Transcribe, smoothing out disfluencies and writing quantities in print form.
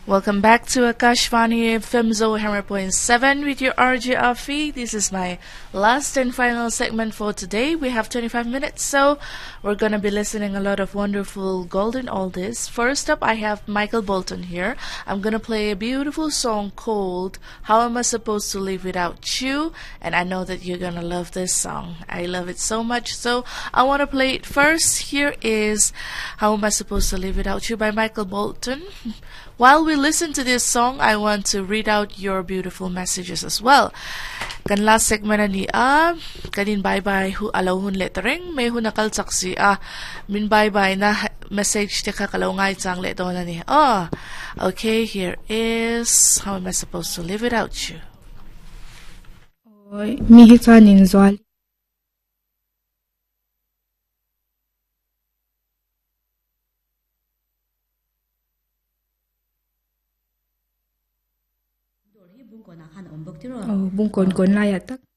Welcome back to Akashvani Femzo 100.7 with your RJ Afi. This is my last and final segment for today. We have 25 minutes, so we're gonna be listening a lot of wonderful golden oldies. First up, I have Michael Bolton here. I'm gonna play a beautiful song called How Am I Supposed to Live Without You? And I know that you're gonna love this song. I love it so much, so I wanna play it first. Here is How Am I Supposed to Live Without You by Michael Bolton. While we listen to this song, I want to read out your beautiful messages as well. Kan last segment na ni kanin bye-bye hu alaw hun lettering, may hu nakalsak si min bye-bye na message ti kakalaw ngay tsang leto na ni. Okay, here is How Am I Supposed to Live Without You? Mihita ninzwal. Bungkon kon la ya tak